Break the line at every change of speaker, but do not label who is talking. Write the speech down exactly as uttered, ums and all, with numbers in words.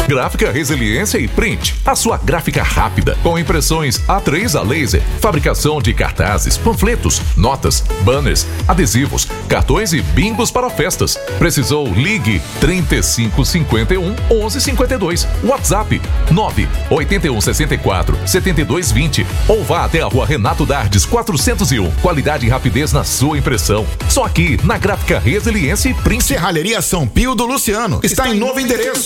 Gráfica Resiliência e Print, a sua gráfica rápida, com impressões A três a laser, fabricação de cartazes, panfletos, notas, banners, adesivos, cartões e bingos para festas. Precisou? Ligue trinta e cinco cinquenta e um, onze cinquenta e dois. WhatsApp nove oito um seis quatro, sete dois dois zero ou vá até a rua Renato Dardes quatrocentos e um. Qualidade e rapidez na sua impressão. Só aqui na Gráfica Resiliência e Print.
Serralheria São Pio do Luciano está, está em novo endereço.